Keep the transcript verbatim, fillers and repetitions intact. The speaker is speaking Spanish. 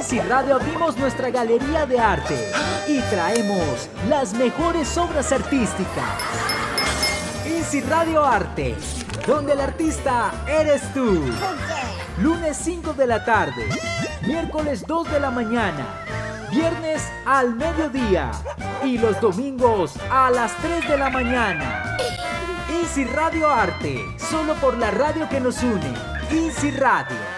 Easy Radio abrimos nuestra galería de arte y traemos las mejores obras artísticas. Easy Radio Arte, donde el artista eres tú. Lunes cinco de la tarde, miércoles dos de la mañana, viernes al mediodía y los domingos a las tres de la mañana. Easy Radio Arte, solo por la radio que nos une. Easy Radio.